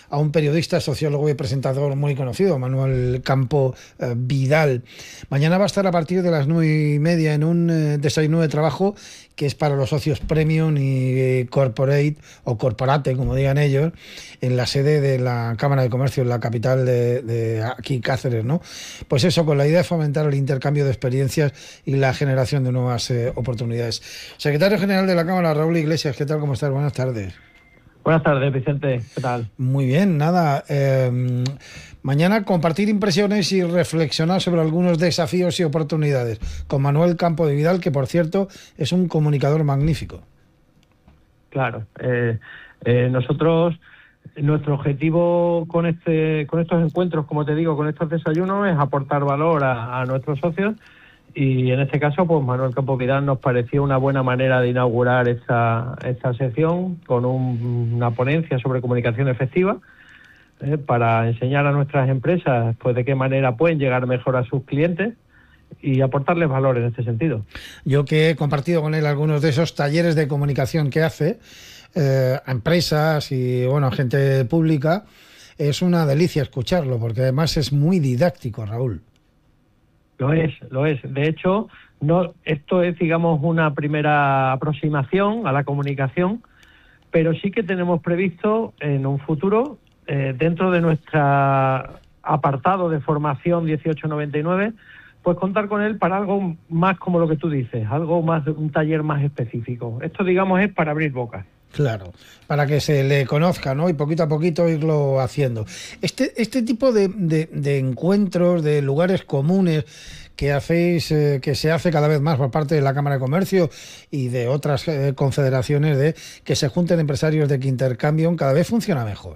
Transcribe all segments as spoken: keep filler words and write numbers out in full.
a un periodista, sociólogo y presentador muy conocido, Manuel Campo eh, Vidal. Mañana va a estar a partir de las nueve y media en un eh, desayuno de trabajo que es para los socios Premium y eh, Corporate, o Corporate, como digan ellos, en la sede de la Cámara de Comercio, en la capital de, de aquí, Cáceres, ¿no? Pues eso, con la idea de fomentar el intercambio de experiencias y la generación de nuevas eh, oportunidades. Secretario General de la Cámara, Raúl Iglesias, ¿qué tal? ¿Cómo estás? Buenas tardes. Buenas tardes, Vicente. ¿Qué tal? Muy bien, nada. Eh, mañana compartir impresiones y reflexionar sobre algunos desafíos y oportunidades con Manuel Campo de Vidal, que por cierto es un comunicador magnífico. Claro. Eh, eh, nosotros, nuestro objetivo con este, con estos encuentros, como te digo, con estos desayunos, es aportar valor a, a nuestros socios. Y en este caso, pues Manuel Campo Vidal nos pareció una buena manera de inaugurar esta, esta sección con un, una ponencia sobre comunicación efectiva eh, para enseñar a nuestras empresas pues de qué manera pueden llegar mejor a sus clientes y aportarles valor en este sentido. Yo que he compartido con él algunos de esos talleres de comunicación que hace eh, a empresas y bueno, a gente pública, es una delicia escucharlo porque además es muy didáctico, Raúl. Lo es, lo es. De hecho, no, esto es, digamos, una primera aproximación a la comunicación, pero sí que tenemos previsto en un futuro, eh, dentro de nuestro apartado de formación dieciocho noventa y nueve, pues contar con él para algo más como lo que tú dices, algo más, un taller más específico. Esto, digamos, es para abrir bocas. Claro, para que se le conozca, ¿no? Y poquito a poquito irlo haciendo. Este, este tipo de, de, de encuentros, de lugares comunes que hacéis, eh, que se hace cada vez más por parte de la Cámara de Comercio y de otras eh, confederaciones, de que se junten empresarios, de que intercambien, cada vez funciona mejor.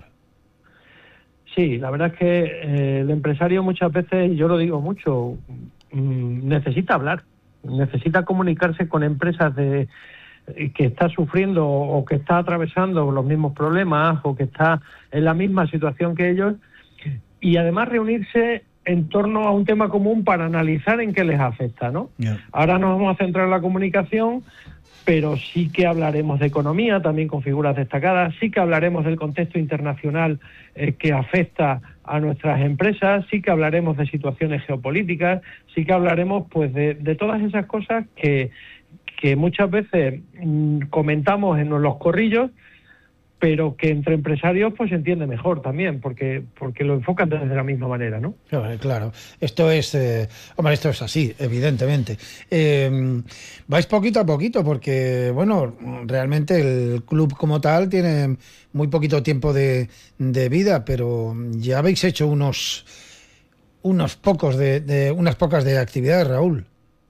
Sí, la verdad es que eh, el empresario muchas veces, y yo lo digo mucho, mmm, necesita hablar, necesita comunicarse con empresas de que está sufriendo o que está atravesando los mismos problemas o que está en la misma situación que ellos, y además reunirse en torno a un tema común para analizar en qué les afecta, ¿no? Yeah. Ahora nos vamos a centrar en la comunicación, pero sí que hablaremos de economía, también con figuras destacadas, sí que hablaremos del contexto internacional eh, que afecta a nuestras empresas, sí que hablaremos de situaciones geopolíticas, sí que hablaremos pues de, de todas esas cosas que que muchas veces mmm, comentamos en los corrillos, pero que entre empresarios pues se entiende mejor también, porque porque lo enfocan desde la misma manera, ¿no? Claro, claro. Esto es, eh, hombre, esto es así, evidentemente. Eh, vais poquito a poquito, porque, bueno, realmente el club como tal tiene muy poquito tiempo de, de vida, pero ya habéis hecho unos, unos pocos de, de unas pocas de actividades, Raúl.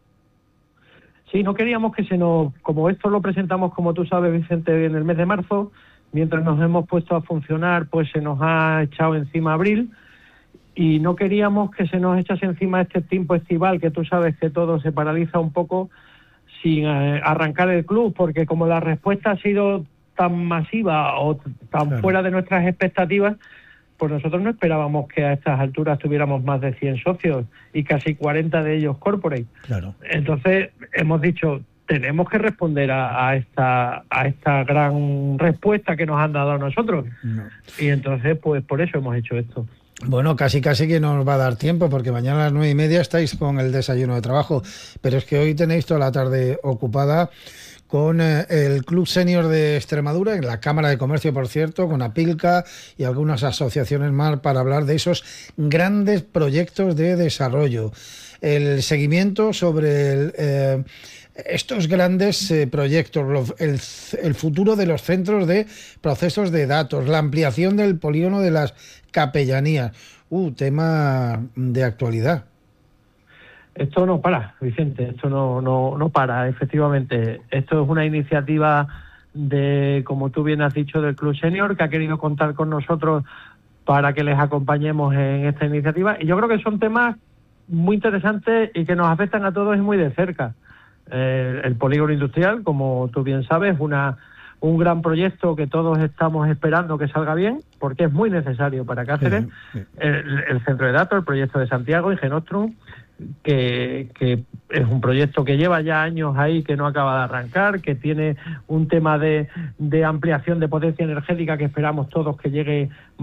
Sí, no queríamos que se nos... Como esto lo presentamos, como tú sabes, Vicente, en el mes de marzo, mientras nos hemos puesto a funcionar, pues se nos ha echado encima abril, y no queríamos que se nos echase encima este tiempo estival, que tú sabes que todo se paraliza un poco sin eh, arrancar el club, porque como la respuesta ha sido tan masiva o tan claro. fuera de nuestras expectativas, pues nosotros no esperábamos que a estas alturas tuviéramos más de cien socios y casi cuarenta de ellos corporate. Claro. Entonces hemos dicho, tenemos que responder a, a esta a esta gran respuesta que nos han dado a nosotros. No. Y entonces, pues por eso hemos hecho esto. Bueno, casi casi que no nos va a dar tiempo, porque mañana a las nueve y media estáis con el desayuno de trabajo, pero es que hoy tenéis toda la tarde ocupada con eh, el Club Senior de Extremadura, en la Cámara de Comercio, por cierto, con APILCA y algunas asociaciones más, para hablar de esos grandes proyectos de desarrollo. El seguimiento sobre el, eh, estos grandes eh, proyectos, lo, el, el futuro de los centros de procesos de datos, la ampliación del polígono de las capellanías. Uh, tema de actualidad. Esto no para, Vicente, esto no, no, no para, efectivamente. Esto es una iniciativa de, como tú bien has dicho, del Club Senior, que ha querido contar con nosotros para que les acompañemos en esta iniciativa. Y yo creo que son temas muy interesantes y que nos afectan a todos y muy de cerca. Eh, el polígono industrial, como tú bien sabes, una un gran proyecto que todos estamos esperando que salga bien, porque es muy necesario para Cáceres. Sí, sí. El, el centro de datos, el proyecto de Santiago, Ingenostrum, que, que es un proyecto que lleva ya años ahí, que no acaba de arrancar, que tiene un tema de, de ampliación de potencia energética que esperamos todos que llegue